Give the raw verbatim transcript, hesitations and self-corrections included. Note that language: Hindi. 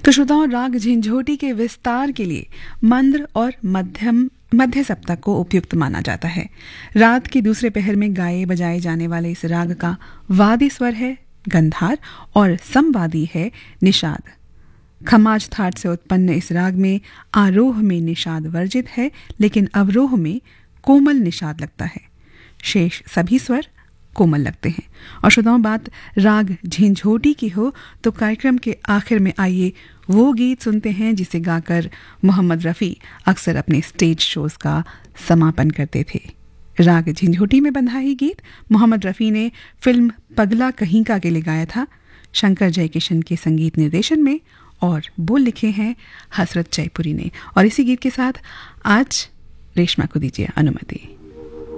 तो श्रोताओं, राग झंझोटी के विस्तार के लिए मंद्र और मध्यम मध्य सप्तक को उपयुक्त माना जाता है। रात के दूसरे पहर में गाए बजाए जाने वाले इस राग का वादी स्वर है गंधार और समवादी है निषाद। खमाज थाट से उत्पन्न इस राग में आरोह में निषाद वर्जित है, लेकिन अवरोह में कोमल निषाद लगता है। शेष सभी स्वर कोमल लगते हैं। और श्रोताओं, बात राग झंझोटी की हो तो कार्यक्रम के आखिर में आइए वो गीत सुनते हैं जिसे गाकर मोहम्मद रफ़ी अक्सर अपने स्टेज शोज का समापन करते थे। राग झंझोटी में बंधा ही गीत मोहम्मद रफ़ी ने फिल्म पगला कहीं का के लिए गाया था, शंकर जयकिशन के संगीत निर्देशन में, और बोल लिखे हैं हसरत जयपुरी ने। और इसी गीत के साथ आज रेशमा को दीजिए अनुमति।